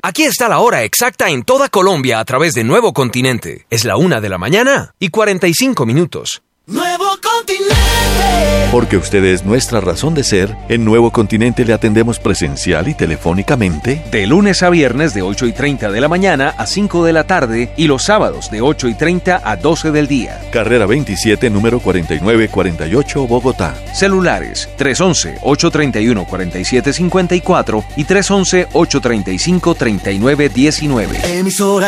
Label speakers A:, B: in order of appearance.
A: Aquí está la hora exacta en toda Colombia a través de Nuevo Continente. Es la 1:45 a.m.
B: Nuevo Continente.
C: Porque usted es nuestra razón de ser, en Nuevo Continente le atendemos presencial y telefónicamente
D: de lunes a viernes de 8:30 de la mañana a 5 de la tarde y los sábados de 8:30 a 12 del día.
C: Carrera 27, número 4948, Bogotá.
D: Celulares 311-831-4754 y 311-835-3919.
B: Emisora